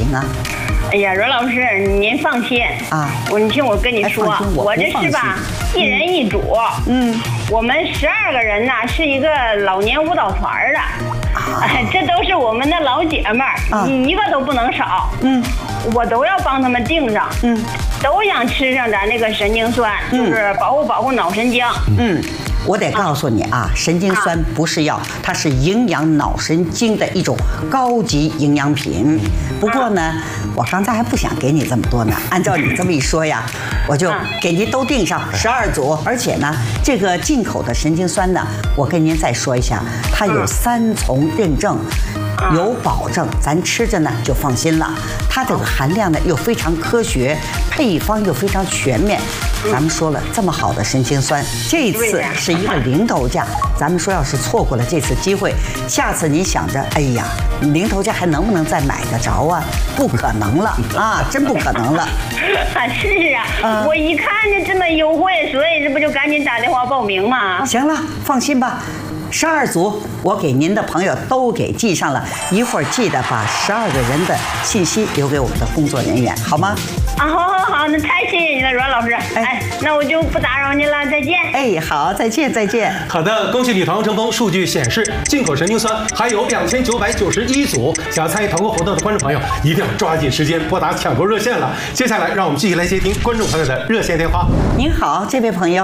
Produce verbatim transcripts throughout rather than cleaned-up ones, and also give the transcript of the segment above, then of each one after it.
行啊？ 哎呀，阮老师，您放心啊！我你听我跟你说，我, 我这是吧，一人一组。嗯，我们十二个人呢，是一个老年舞蹈团的。啊，这都是我们的老姐们儿，啊、一个都不能少。嗯，我都要帮他们盯上。嗯，都想吃上咱那个神经酸，嗯、就是保护保护脑神经。 嗯。我得告诉你啊，神经酸不是药，它是营养脑神经的一种高级营养品。不过呢，我刚才还不想给你这么多呢。按照你这么一说呀，我就给您都定上十二组。而且呢，这个进口的神经酸呢，我跟您再说一下，它有三重认证。有保证，咱吃着呢就放心了。它这个含量呢又非常科学，配方又非常全面。咱们说了，这么好的神经酸，这次是一个零头价。咱们说要是错过了这次机会，下次你想着，哎呀，零头价还能不能再买得着啊？不可能了啊，真不可能了。 啊，是啊，嗯、我一看就这么优惠，所以这不就赶紧打电话报名吗？ 行了，放心吧。十二组，我给您的朋友都给记上了，一会儿记得把十二个人的信息留给我们的工作人员，好吗？ 啊，好好好，那太谢谢你了，阮老师。哎，哎那我就不打扰您了，再见。 哎，好，再见，再见。 好的，恭喜你团购成功。数据显示，进口神经酸还有两千九百九十一组，想要参与团购活动的观众朋友，一定要抓紧时间拨打抢购热线了。接下来，让我们继续来接听观众朋友的热线电话。 您好，这位朋友。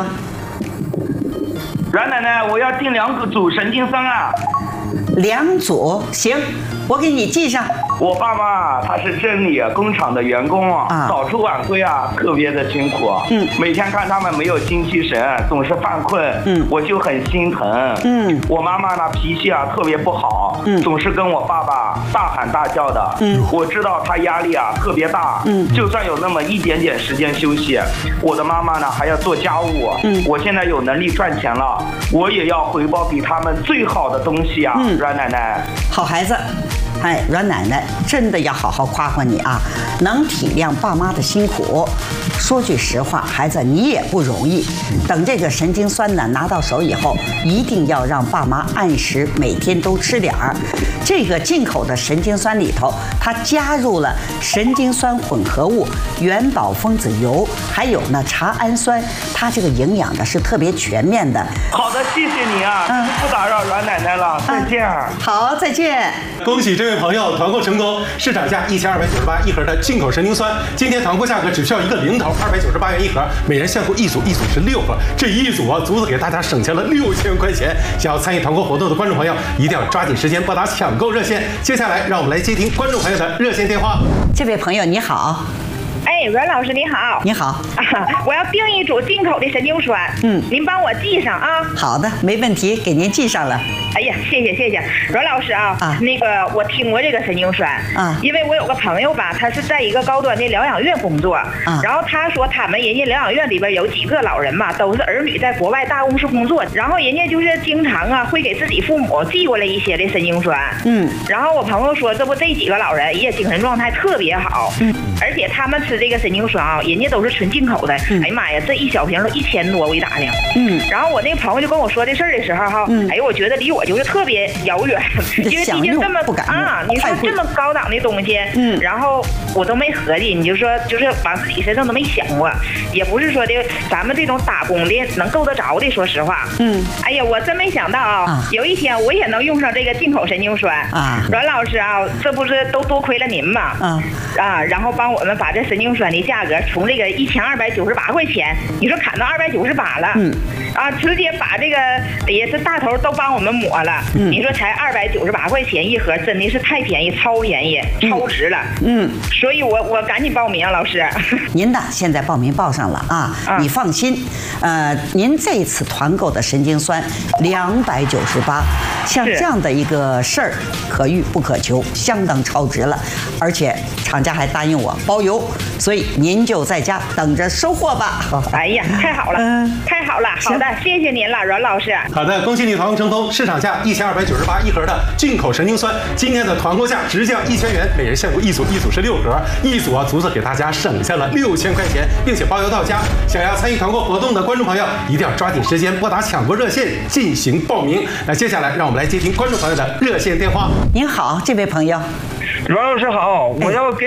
阮奶奶，我要订两组神经酸啊！ 两组行，我给你记上。 我爸爸他是真理工厂的员工啊，啊早出晚归啊，特别的辛苦。嗯，每天看他们没有精气神，总是犯困，嗯，我就很心疼。嗯，我妈妈呢脾气啊特别不好，嗯，总是跟我爸爸大喊大叫的。嗯，我知道他压力啊特别大。嗯，就算有那么一点点时间休息，我的妈妈呢还要做家务。嗯，我现在有能力赚钱了，我也要回报给他们最好的东西啊。嗯，阮奶奶， 好孩子。哎，阮奶奶真的要好好夸夸你啊，能体谅爸妈的辛苦。说句实话，孩子你也不容易。等这个神经酸呢拿到手以后，一定要让爸妈按时每天都吃点儿。这个进口的神经酸里头，它加入了神经酸混合物、元宝分子油，还有呢茶氨酸，它这个营养呢是特别全面的。 好的，谢谢你啊，嗯、不打扰阮奶奶了，再见。啊、 好，再见。 恭喜这位朋友团购成功，市场价一千二百九十八一盒的进口神经酸，今天团购价格只需要一个零头，二百九十八元一盒，每人限购一组，一组是六盒，这一组啊，足足给大家省下了六千块钱。想要参与团购活动的观众朋友，一定要抓紧时间拨打抢购热线。接下来，让我们来接听观众朋友的热线电话。 这位朋友你好。 哎，阮老师你好。 你好。 啊，我要订一组进口的神经酸，嗯，您帮我记上啊。 好的，没问题，给您记上了。 哎呀，谢谢谢谢，阮老师啊，啊那个我听过这个神经酸啊，因为我有个朋友吧，他是在一个高端的疗养院工作，啊，然后他说他们人家疗养院里边有几个老人嘛，都是儿女在国外大公司工作，然后人家就是经常啊会给自己父母寄过来一些的神经酸，嗯，然后我朋友说这不这几个老人也精神状态特别好，嗯，而且他们吃这个神经酸啊，人家都是纯进口的，嗯、哎呀妈呀，这一小瓶都一千多，我一打听，嗯，然后我那个朋友就跟我说这事儿的时候哈，嗯、哎呦，我觉得离我就是特别遥远，因为毕竟这么啊，你说这么高档的东西，嗯，然后我都没合计，你就说就是往自己身上都没想过，也不是说的咱们这种打工的能够得着的，说实话，嗯，哎呀，我真没想到啊，啊有一天我也能用上这个进口神经酸啊，阮老师啊，这不是都多亏了您嘛，啊啊，然后帮我们把这神经酸的价格从这个一千二百九十八块钱，你说砍到二百九十八了，嗯，啊，直接把这个也是大头都帮我们抹了，嗯，你说才二百九十八块钱一盒，真的是太便宜，超便宜，超值了，嗯，所以我我赶紧报名，老师。 您呢，现在报名报上了啊，啊你放心，呃，您这次团购的神经酸两百九十八，像这样的一个事儿，可遇不可求，相当超值了，而且厂家还答应我包邮，所以您就在家等着收货吧。 哎呀，太好了，嗯、太好了，好的，谢谢您了，阮老师。 好的，恭喜你团购成功，市场价一千二百九十八一盒的进口神经酸，今天的团购价直降一千元，每人限购一组，一组是六盒，一组啊足足给大家省下了六千块钱，并且包邮到家。想要参与团购活动的观众朋友，一定要抓紧时间拨打抢购热线进行报名。那接下来让我们来接听观众朋友的热线电话。 您好，这位朋友。 阮老师好，我要给